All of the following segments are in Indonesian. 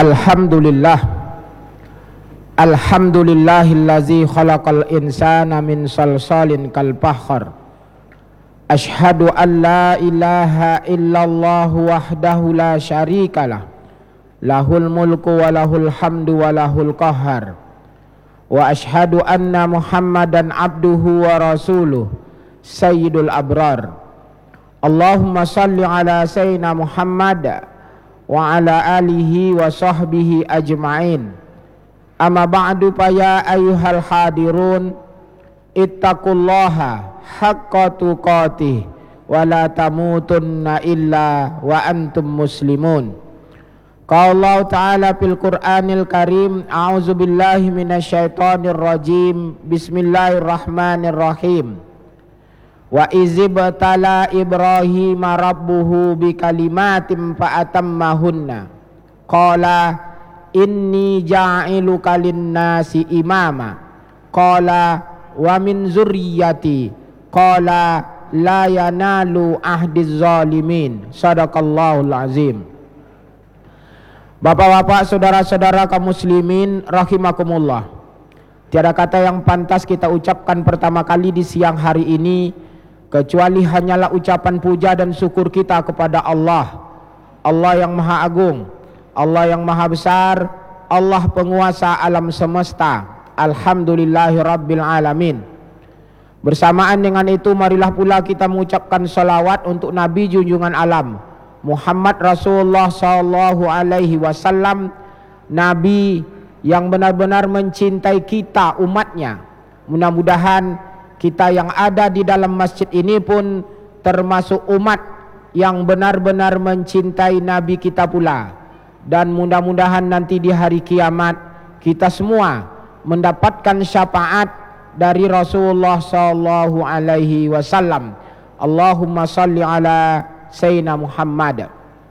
Alhamdulillah, alhamdulillahillazi khalaqal insana min salsalin kal fakhar. Ashhadu an la ilaha illallah wahdahu la syarikalah, lahul mulku wa lahul hamdu wa lahul qahar. Wa ashhadu anna Muhammadan abduhu wa rasuluh sayyidul abrar. Allahumma salli ala sayyidina Muhammad wa ala alihi wa sahbihi ajma'in. Amma ba'du, fa ya ayyuhal hadirun ittaqullaha haqqa tuqatih wa la tamutunna illa wa antum muslimun. Qala Allah ta'ala fil Qur'anil Karim, a'udzu billahi minasyaitonir rajim. Bismillahirrahmanirrahim. Wa izibtala Ibrahim rabbuhu bikalimatin fa'atammahunna. Qala inni ja'iluka linnasi imama. Qala wa min zurriyyati. Qala la yanalu ahdiz zalimin. Sadaqallahul azim. Bapak-bapak, saudara-saudara kaum muslimin rahimakumullah, tiada kata yang pantas kita ucapkan pertama kali di siang hari ini kecuali hanyalah ucapan puja dan syukur kita kepada Allah, Allah yang maha agung, Allah yang maha besar, Allah penguasa alam semesta. Alhamdulillahi rabbil alamin. Bersamaan dengan itu, marilah pula kita mengucapkan salawat untuk Nabi junjungan alam Muhammad Rasulullah sallallahu alaihi wasallam, Nabi yang benar-benar mencintai kita umatnya. Mudah-mudahan kita yang ada di dalam masjid ini pun termasuk umat yang benar-benar mencintai Nabi kita pula. Dan mudah-mudahan nanti di hari kiamat kita semua mendapatkan syafaat dari Rasulullah sallallahu alaihi wasallam. Allahumma salli ala Sayyidina Muhammad.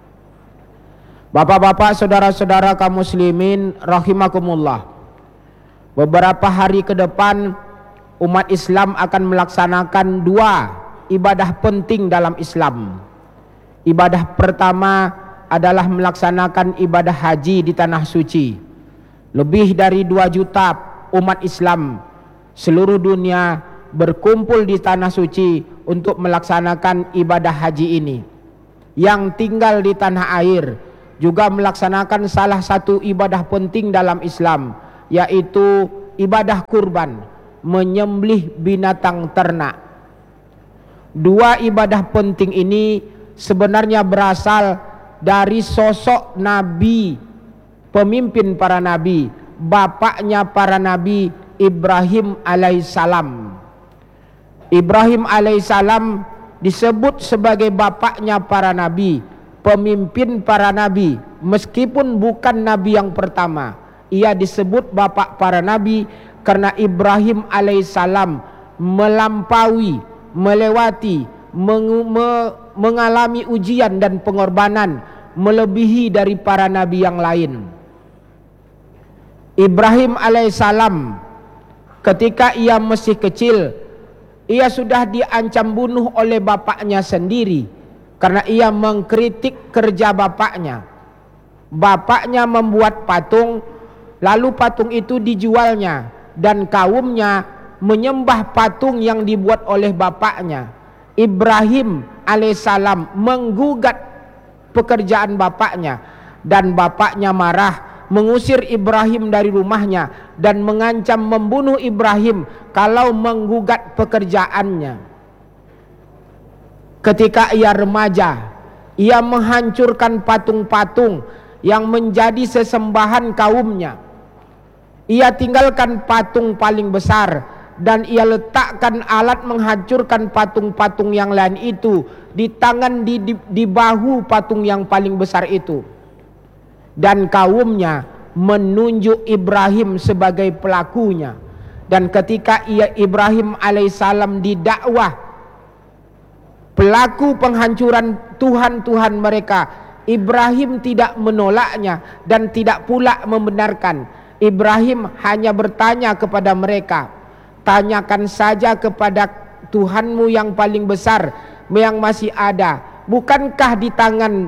Bapak-bapak, saudara-saudara kaum muslimin rahimakumullah, beberapa hari ke depan umat Islam akan melaksanakan dua ibadah penting dalam Islam. Ibadah pertama adalah melaksanakan ibadah haji di tanah suci. Lebih dari 2 juta umat Islam seluruh dunia berkumpul di tanah suci untuk melaksanakan ibadah haji ini. Yang tinggal di tanah air juga melaksanakan salah satu ibadah penting dalam Islam, yaitu ibadah kurban, menyembelih binatang ternak. Dua ibadah penting ini sebenarnya berasal dari sosok Nabi, pemimpin para nabi, bapaknya para nabi, Ibrahim alaihissalam. Ibrahim alaihissalam disebut sebagai bapaknya para nabi, pemimpin para nabi, meskipun bukan nabi yang pertama. Ia disebut bapak para nabi karena Ibrahim alaihissalam melampaui, melewati, mengalami ujian dan pengorbanan melebihi dari para nabi yang lain. Ibrahim alaihissalam ketika ia masih kecil, ia sudah diancam bunuh oleh bapaknya sendiri karena ia mengkritik kerja bapaknya. Bapaknya membuat patung, lalu patung itu dijualnya, dan kaumnya menyembah patung yang dibuat oleh bapaknya. Ibrahim alaihissalam menggugat pekerjaan bapaknya, dan bapaknya marah, mengusir Ibrahim dari rumahnya dan mengancam membunuh Ibrahim kalau menggugat pekerjaannya. Ketika ia remaja, ia menghancurkan patung-patung yang menjadi sesembahan kaumnya. Ia tinggalkan patung paling besar dan ia letakkan alat menghancurkan patung-patung yang lain itu di tangan, di bahu patung yang paling besar itu. Dan kaumnya menunjuk Ibrahim sebagai pelakunya. Dan ketika Ibrahim alaihissalam didakwah pelaku penghancuran Tuhan-Tuhan mereka, Ibrahim tidak menolaknya dan tidak pula membenarkan. Ibrahim hanya bertanya kepada mereka, tanyakan saja kepada Tuhanmu yang paling besar yang masih ada, bukankah di tangan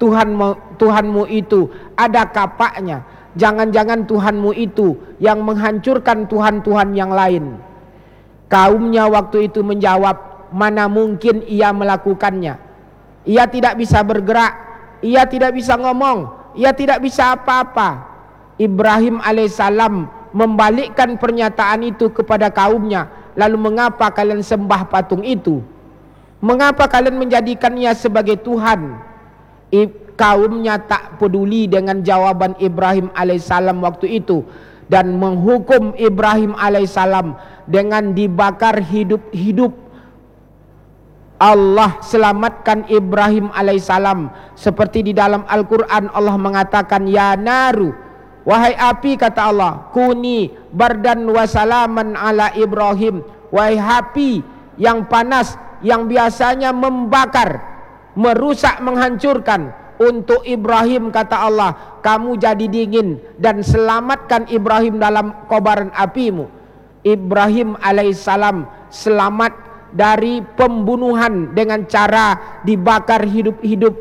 Tuhanmu itu ada kapaknya. Jangan-jangan Tuhanmu itu yang menghancurkan Tuhan-Tuhan yang lain. Kaumnya waktu itu menjawab, mana mungkin ia melakukannya. Ia tidak bisa bergerak, ia tidak bisa ngomong, ia tidak bisa apa-apa. Ibrahim alaihissalam membalikkan pernyataan itu kepada kaumnya. Lalu, mengapa kalian sembah patung itu? Mengapa kalian menjadikannya sebagai Tuhan? Kaumnya tak peduli dengan jawaban Ibrahim alaihissalam waktu itu, dan menghukum Ibrahim alaihissalam dengan dibakar hidup-hidup. Allah selamatkan Ibrahim alaihissalam, seperti di dalam Al-Quran Allah mengatakan, ya naru, wahai api, kata Allah, kuni bardan wa salaman ala Ibrahim. Wahai api yang panas, yang biasanya membakar, merusak, menghancurkan, untuk Ibrahim, kata Allah, kamu jadi dingin dan selamatkan Ibrahim dalam kobaran apimu. Ibrahim alaihissalam selamat dari pembunuhan dengan cara dibakar hidup-hidup.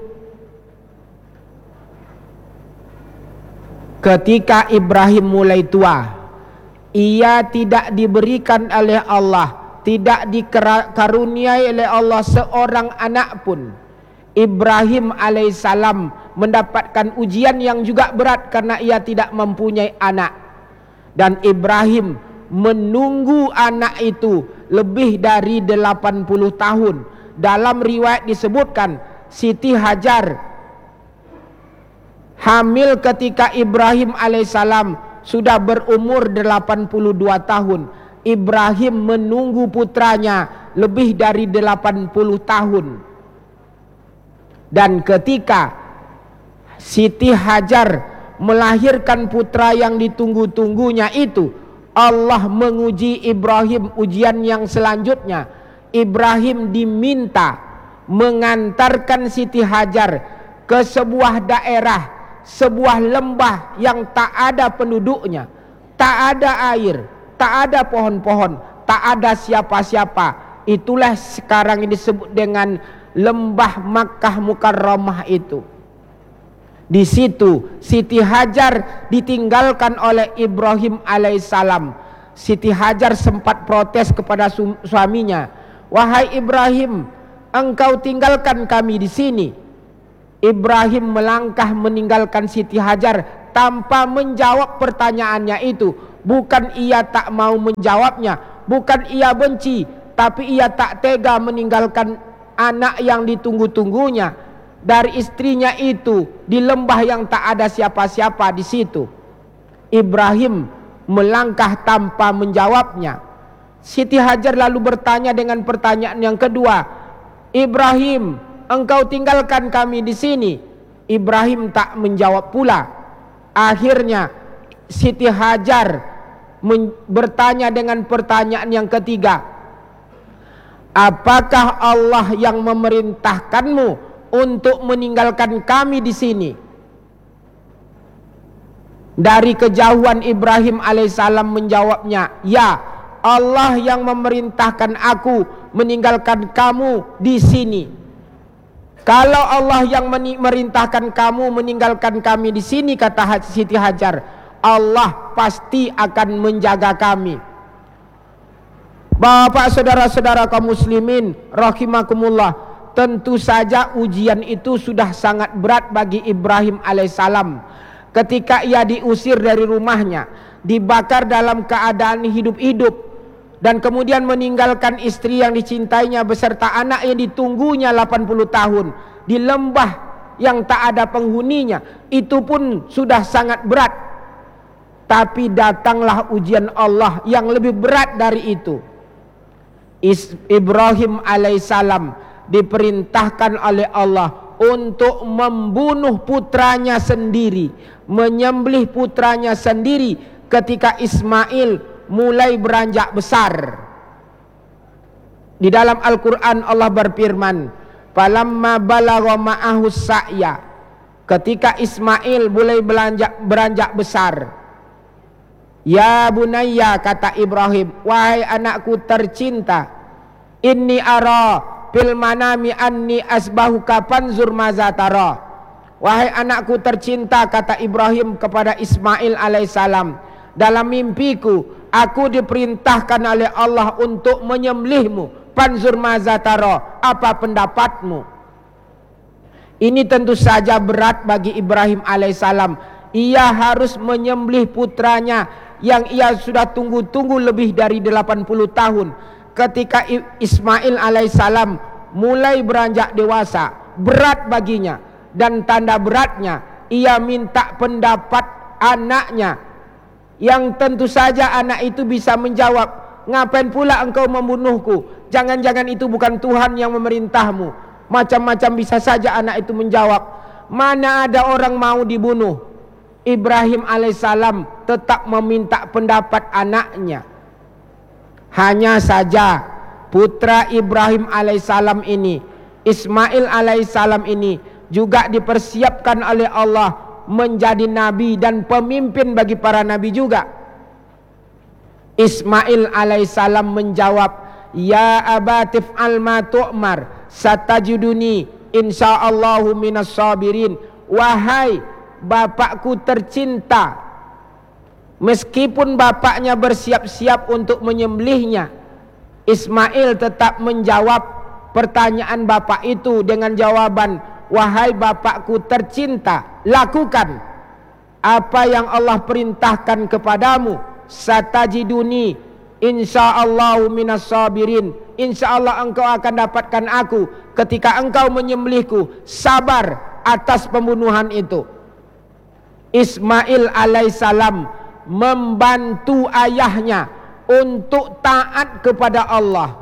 Ketika Ibrahim mulai tua, ia tidak diberikan oleh Allah, tidak dikaruniai oleh Allah seorang anak pun. Ibrahim alaihissalam mendapatkan ujian yang juga berat karena ia tidak mempunyai anak. Dan Ibrahim menunggu anak itu lebih dari 80 tahun. Dalam riwayat disebutkan, Siti Hajar hamil ketika Ibrahim alaihissalam sudah berumur 82 tahun. Ibrahim menunggu putranya lebih dari 80 tahun. Dan ketika Siti Hajar melahirkan putra yang ditunggu-tunggunya itu, Allah menguji Ibrahim ujian yang selanjutnya. Ibrahim diminta mengantarkan Siti Hajar ke sebuah daerah, sebuah lembah yang tak ada penduduknya, tak ada air, tak ada pohon-pohon, tak ada siapa-siapa. Itulah sekarang yang disebut dengan lembah Makkah Mukarramah itu. Di situ Siti Hajar ditinggalkan oleh Ibrahim alaihissalam. Siti Hajar sempat protes kepada suaminya, wahai Ibrahim, engkau tinggalkan kami di sini. Ibrahim melangkah meninggalkan Siti Hajar tanpa menjawab pertanyaannya itu. Bukan ia tak mau menjawabnya, bukan ia benci, tapi ia tak tega meninggalkan anak yang ditunggu-tunggunya dari istrinya itu di lembah yang tak ada siapa-siapa di situ. Ibrahim melangkah tanpa menjawabnya. Siti Hajar lalu bertanya dengan pertanyaan yang kedua, Ibrahim, engkau tinggalkan kami di sini. Ibrahim tak menjawab pula. Akhirnya Siti Hajar bertanya dengan pertanyaan yang ketiga, apakah Allah yang memerintahkanmu untuk meninggalkan kami di sini? Dari kejauhan Ibrahim alaihissalam menjawabnya, ya, Allah yang memerintahkan aku meninggalkan kamu di sini. Kalau Allah yang memerintahkan kamu meninggalkan kami di sini, kata Siti Hajar, Allah pasti akan menjaga kami. Bapak, saudara-saudara kaum muslimin rahimakumullah, tentu saja ujian itu sudah sangat berat bagi Ibrahim alaihissalam. Ketika ia diusir dari rumahnya, dibakar dalam keadaan hidup-hidup, dan kemudian meninggalkan istri yang dicintainya beserta anak yang ditunggunya 80 tahun di lembah yang tak ada penghuninya, itu pun sudah sangat berat. Tapi datanglah ujian Allah yang lebih berat dari itu. Ibrahim alaihissalam diperintahkan oleh Allah untuk membunuh putranya sendiri, menyembelih putranya sendiri ketika Ismail mulai beranjak besar. Di dalam Al-Quran Allah berfirman, falamma balagha ma'ahu sa'ya, ketika Ismail mulai beranjak besar, ya bunayya, kata Ibrahim, wahai anakku tercinta, inni ara fil manami anni asbahuka fanzur maza tara, Wahai anakku tercinta, kata Ibrahim kepada Ismail alaihissalam, dalam mimpiku aku diperintahkan oleh Allah untuk menyembelihmu. Panzur maza tara, apa pendapatmu? Ini tentu saja berat bagi Ibrahim alaihissalam. Ia harus menyembelih putranya yang ia sudah tunggu-tunggu lebih dari 80 tahun. Ketika Ismail alaihissalam mulai beranjak dewasa, berat baginya. Dan tanda beratnya, ia minta pendapat anaknya, yang tentu saja anak itu bisa menjawab, ngapain pula engkau membunuhku? Jangan-jangan itu bukan Tuhan yang memerintahmu. Macam-macam bisa saja anak itu menjawab. Mana ada orang mau dibunuh? Ibrahim alaihissalam tetap meminta pendapat anaknya. Hanya saja putra Ibrahim alaihissalam ini, Ismail alaihissalam ini, juga dipersiapkan oleh Allah menjadi nabi dan pemimpin bagi para nabi juga. Ismail alaihissalam menjawab, ya abatif al ma tu'mar satajuduni insyaallahu minas sabirin. Wahai bapakku tercinta, meskipun bapaknya bersiap-siap untuk menyembelihnya, Ismail tetap menjawab pertanyaan bapak itu dengan jawaban, wahai bapakku tercinta, lakukan apa yang Allah perintahkan kepadamu. Satajiduni insyaallahu minas sabirin. Insyaallah engkau akan dapatkan aku ketika engkau menyembelihku, sabar atas pembunuhan itu. Ismail alaihissalam membantu ayahnya untuk taat kepada Allah.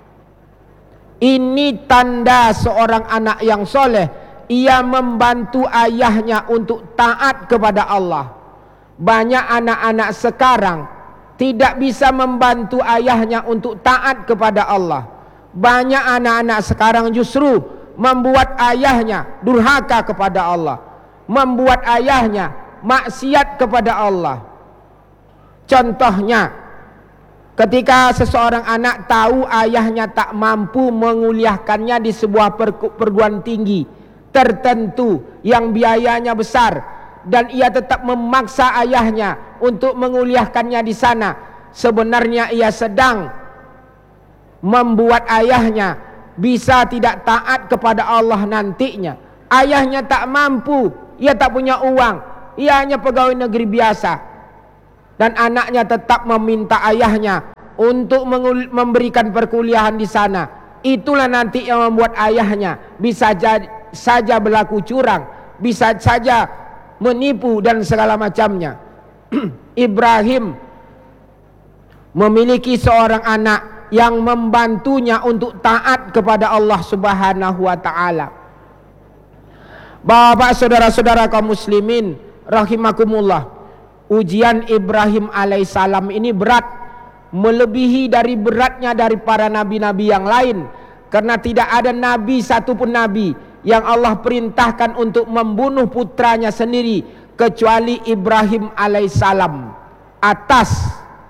Ini tanda seorang anak yang soleh. Ia membantu ayahnya untuk taat kepada Allah. Banyak anak-anak sekarang tidak bisa membantu ayahnya untuk taat kepada Allah. Banyak anak-anak sekarang justru membuat ayahnya durhaka kepada Allah, membuat ayahnya maksiat kepada Allah. Contohnya, ketika seseorang anak tahu ayahnya tak mampu menguliahkannya di sebuah perguruan tinggi tertentu yang biayanya besar, dan ia tetap memaksa ayahnya untuk menguliahkannya di sana, sebenarnya ia sedang membuat ayahnya bisa tidak taat kepada Allah nantinya. Ayahnya tak mampu, ia tak punya uang, ia hanya pegawai negeri biasa, dan anaknya tetap meminta ayahnya untuk memberikan perkuliahan di sana. Itulah nanti yang membuat ayahnya bisa saja berlaku curang, bisa saja menipu dan segala macamnya. Ibrahim memiliki seorang anak yang membantunya untuk taat kepada Allah Subhanahu wa taala. Bapak saudara-saudara kaum muslimin rahimakumullah, ujian Ibrahim alaihissalam ini berat, melebihi dari beratnya dari para nabi-nabi yang lain, karena tidak ada nabi satupun nabi yang Allah perintahkan untuk membunuh putranya sendiri kecuali Ibrahim alaihissalam. Atas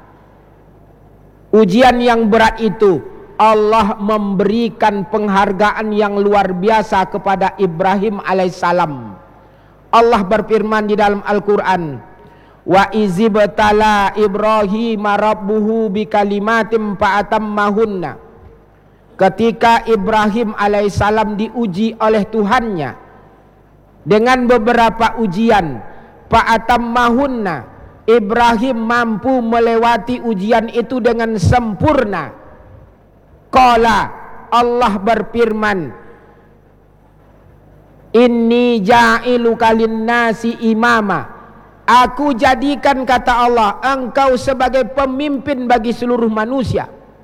ujian yang berat itu, Allah memberikan penghargaan yang luar biasa kepada Ibrahim alaihissalam. Allah berfirman di dalam Al-Quran, wa izibtala Ibrahim rabbuhu bikalimatim fa'atammahunna. Ketika Ibrahim alaihissalam diuji oleh Tuhannya dengan beberapa ujian, fa'atammahunna, Ibrahim mampu melewati ujian itu dengan sempurna. Qala, Allah berfirman, inni ja'iluka linnasi imama. Aku jadikan, kata Allah, engkau sebagai pemimpin bagi seluruh manusia.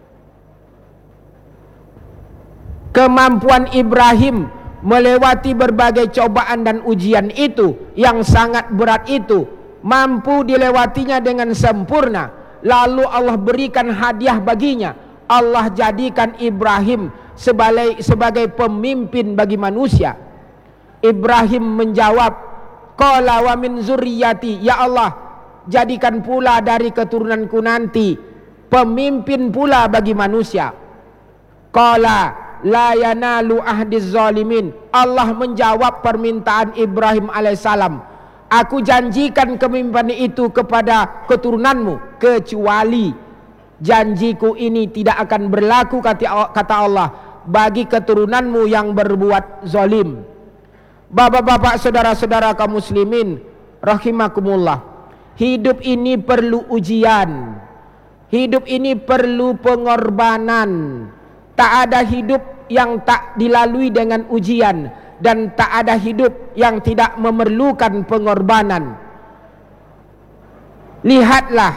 Kemampuan Ibrahim melewati berbagai cobaan dan ujian itu yang sangat berat itu, mampu dilewatinya dengan sempurna. Lalu Allah berikan hadiah baginya. Allah jadikan Ibrahim sebagai pemimpin bagi manusia. Ibrahim menjawab, qala wa min zurriyati, ya Allah, jadikan pula dari keturunanku nanti pemimpin pula bagi manusia. Qala la yanalu ahdiz zalimin. Allah menjawab permintaan Ibrahim alaihissalam, aku janjikan kepemimpinan itu kepada keturunanmu, kecuali janjiku ini tidak akan berlaku, kata Allah, bagi keturunanmu yang berbuat zalim. Bapak-bapak, saudara-saudara kaum muslimin rahimakumullah, hidup ini perlu ujian, hidup ini perlu pengorbanan. Tak ada hidup yang tak dilalui dengan ujian, dan tak ada hidup yang tidak memerlukan pengorbanan. Lihatlah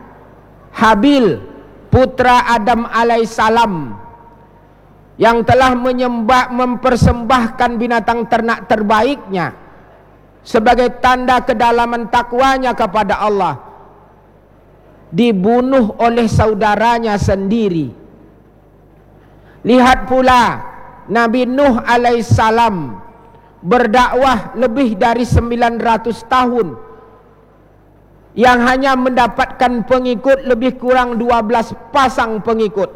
Habil, putra Adam alaihissalam, yang telah mempersembahkan binatang ternak terbaiknya sebagai tanda kedalaman takwanya kepada Allah, dibunuh oleh saudaranya sendiri. Lihat pula Nabi Nuh alaihissalam, berdakwah lebih dari 900 tahun, yang hanya mendapatkan pengikut lebih kurang 12 pasang pengikut.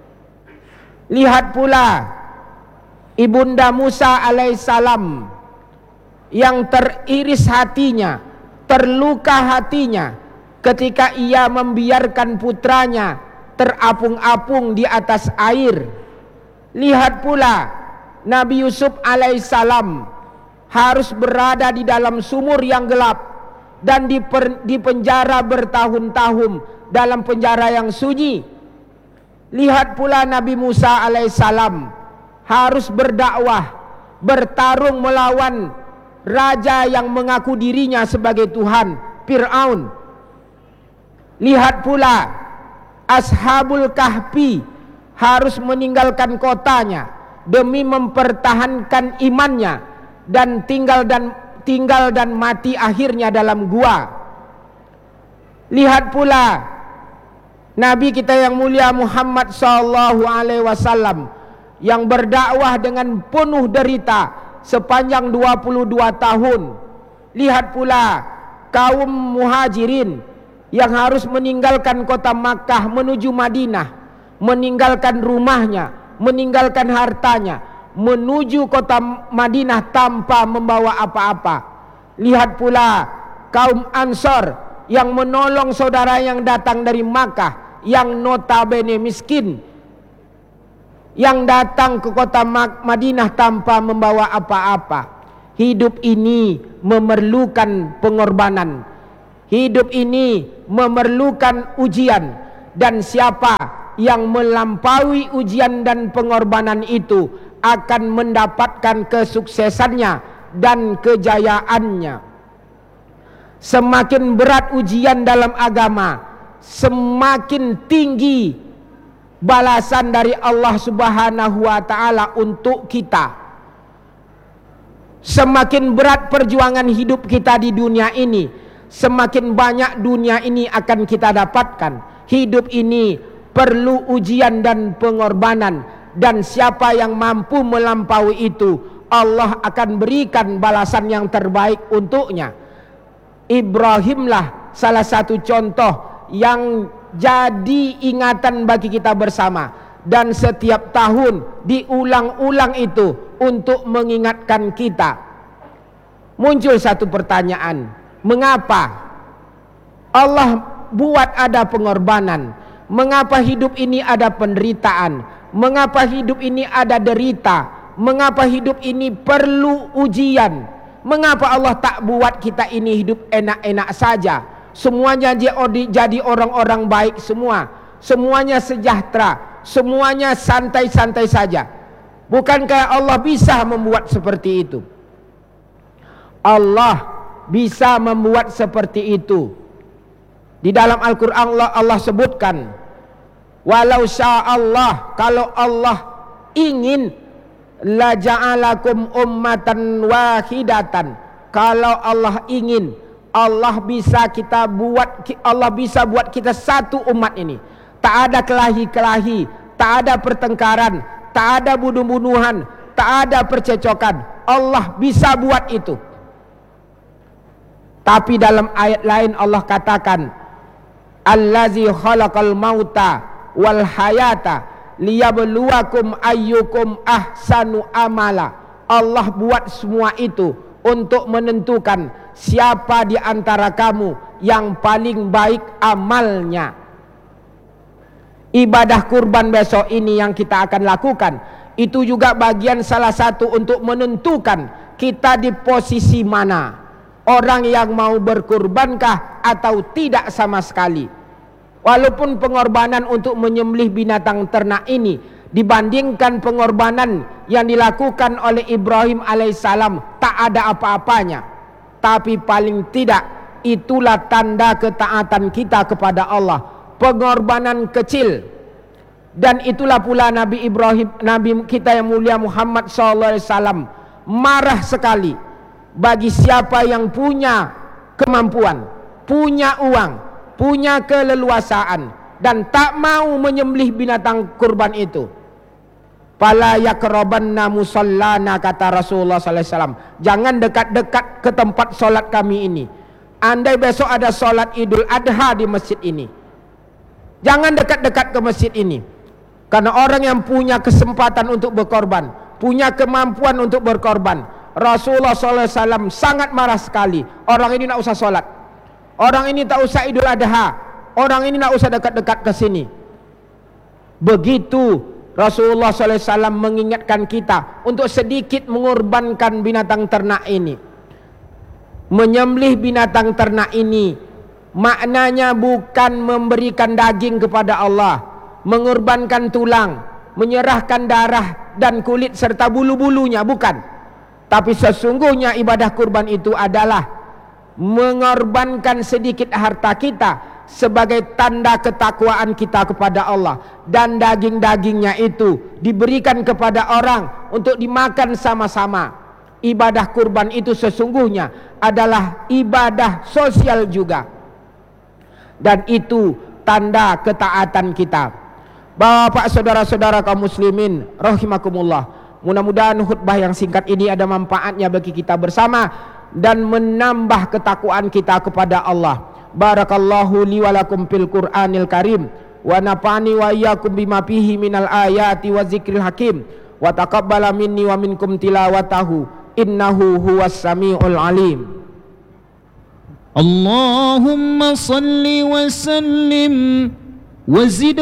Lihat pula Ibunda Musa alaihissalam, yang teriris hatinya, terluka hatinya ketika ia membiarkan putranya terapung-apung di atas air. Lihat pula Nabi Yusuf alaihissalam, harus berada di dalam sumur yang gelap dan di penjara bertahun-tahun, dalam penjara yang sunyi. Lihat pula Nabi Musa alaihissalam, harus berdakwah, bertarung melawan raja yang mengaku dirinya sebagai Tuhan, Fir'aun. Lihat pula Ashabul Kahfi, harus meninggalkan kotanya demi mempertahankan imannya, dan tinggal dan mati akhirnya dalam gua. Lihat pula Nabi kita yang mulia Muhammad SAW, yang berdakwah dengan penuh derita sepanjang 22 tahun. Lihat pula kaum muhajirin yang harus meninggalkan kota Makkah menuju Madinah, meninggalkan rumahnya, meninggalkan hartanya, menuju kota Madinah tanpa membawa apa-apa. Lihat pula kaum Ansor yang menolong saudara yang datang dari Makkah, yang notabene miskin, yang datang ke kota Madinah tanpa membawa apa-apa. Hidup ini memerlukan pengorbanan, hidup ini memerlukan ujian, dan siapa yang melampaui ujian dan pengorbanan itu akan mendapatkan kesuksesannya dan kejayaannya. Semakin berat ujian dalam agama, semakin tinggi balasan dari Allah Subhanahu wa taala untuk kita. Semakin berat perjuangan hidup kita di dunia ini, semakin banyak dunia ini akan kita dapatkan. Hidup ini perlu ujian dan pengorbanan, dan siapa yang mampu melampaui itu, Allah akan berikan balasan yang terbaik untuknya. Ibrahimlah salah satu contoh yang jadi ingatan bagi kita bersama, dan setiap tahun diulang-ulang itu untuk mengingatkan kita. Muncul satu pertanyaan, mengapa Allah buat ada pengorbanan? Mengapa hidup ini ada penderitaan? Mengapa hidup ini ada derita? Mengapa hidup ini perlu ujian? Mengapa Allah tak buat kita ini hidup enak-enak saja? Semuanya jadi orang-orang baik semua, semuanya sejahtera, semuanya santai-santai saja. Bukankah Allah bisa membuat seperti itu? Allah bisa membuat seperti itu. Di dalam Al-Quran Allah sebutkan, walau sya'allah, kalau Allah ingin, la ja'alakum ummatan wahidatan, kalau Allah ingin, Allah bisa buat kita satu umat ini. Tak ada kelahi-kelahi, tak ada pertengkaran, tak ada bunuh-bunuhan, tak ada percecokan. Allah bisa buat itu. Tapi dalam ayat lain Allah katakan, allazi khalaqal mauta wal hayata liyabluwakum ayyukum ahsanu amala. Allah buat semua itu untuk menentukan siapa di antara kamu yang paling baik amalnya. Ibadah kurban besok ini yang kita akan lakukan, itu juga bagian salah satu untuk menentukan kita di posisi mana. Orang yang mau berkurbankah atau tidak sama sekali. Walaupun pengorbanan untuk menyembelih binatang ternak ini dibandingkan pengorbanan yang dilakukan oleh Ibrahim alaihissalam tak ada apa-apanya, tapi paling tidak itulah tanda ketaatan kita kepada Allah. Pengorbanan kecil. Dan itulah pula Nabi Ibrahim, Nabi kita yang mulia Muhammad SAW marah sekali bagi siapa yang punya kemampuan, punya uang, punya keleluasaan dan tak mau menyembelih binatang kurban itu. Fala yaqrabanna musallana, kata Rasulullah SAW, jangan dekat-dekat ke tempat solat kami ini. Andai besok ada solat Idul Adha di masjid ini, jangan dekat-dekat ke masjid ini. Karena orang yang punya kesempatan untuk berkorban, punya kemampuan untuk berkorban, Rasulullah SAW sangat marah sekali. Orang ini nak usah solat, orang ini tak usah Idul Adha, orang ini nak usah dekat-dekat ke sini. Begitu Rasulullah SAW mengingatkan kita untuk sedikit mengorbankan binatang ternak ini. Menyembelih binatang ternak ini maknanya bukan memberikan daging kepada Allah, mengorbankan tulang, menyerahkan darah dan kulit serta bulu-bulunya, bukan. Tapi sesungguhnya ibadah kurban itu adalah mengorbankan sedikit harta kita sebagai tanda ketakwaan kita kepada Allah, dan daging-dagingnya itu diberikan kepada orang untuk dimakan sama-sama. Ibadah kurban itu sesungguhnya adalah ibadah sosial juga, dan itu tanda ketaatan kita. Bapak, saudara-saudara kaum muslimin rahimakumullah, mudah-mudahan khutbah yang singkat ini ada manfaatnya bagi kita bersama dan menambah ketakwaan kita kepada Allah. Barakallahu li wa lakum fil Qur'anil Karim, wa nafa'ani wa iyyakum bima fihi minal ayati wa zikril hakim, wa taqabbala minni wa minkum tilawatahu, innahu huwas samiul alim. Allahumma salli wa sallim wa zid